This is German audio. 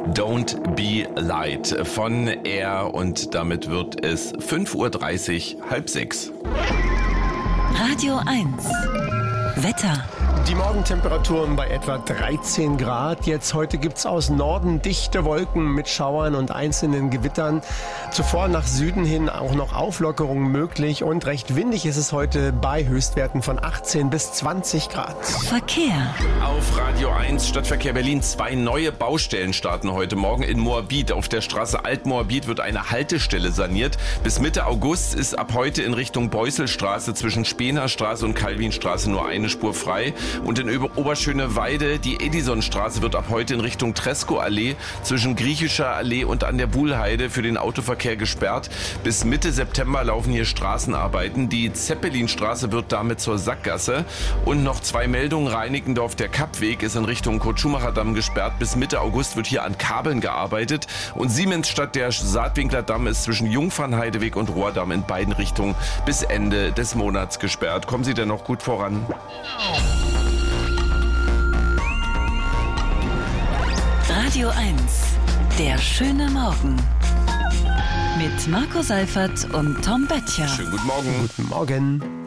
Don't Be Light von Air und damit wird es 5:30 Uhr, 5:30. Radio 1 Wetter. Die Morgentemperaturen bei etwa 13 Grad. Jetzt heute gibt's aus Norden dichte Wolken mit Schauern und einzelnen Gewittern. Zuvor nach Süden hin auch noch Auflockerungen möglich und recht windig ist es heute bei Höchstwerten von 18 bis 20 Grad. Verkehr. Auf Radio 1 Stadtverkehr Berlin 2 neue Baustellen starten heute Morgen in Moabit. Auf der Straße Alt-Moabit wird eine Haltestelle saniert. Bis Mitte August ist ab heute in Richtung Beuselstraße zwischen Spenerstraße und Calvinstraße nur eine Spur frei. Und in Oberschöneweide, die Edisonstraße wird ab heute in Richtung Tresco-Allee zwischen Griechischer Allee und an der Buhlheide für den Autoverkehr gesperrt. Bis Mitte September laufen hier Straßenarbeiten. Die Zeppelinstraße wird damit zur Sackgasse. Und noch 2 Meldungen. Reinickendorf, der Kappweg ist in Richtung Kurt-Schumacher-Damm gesperrt. Bis Mitte August wird hier an Kabeln gearbeitet. Und Siemensstadt, der Saatwinkler-Damm ist zwischen Jungfernheideweg und Rohrdamm in beiden Richtungen bis Ende des Monats gesperrt. Kommen Sie denn noch gut voran? Radio 1, der schöne Morgen. Mit Marco Seifert und Tom Böttcher. Schönen guten Morgen. Guten Morgen.